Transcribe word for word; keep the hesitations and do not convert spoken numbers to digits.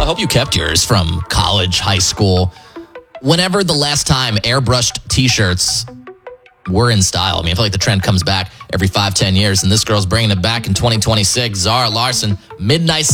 hope you kept yours from college, high school. Whenever the last time airbrushed T-shirts were in style. I mean, I feel like the trend comes back every five, ten years, and this girl's bringing it back in twenty twenty-six. Zara Larsson, Midnight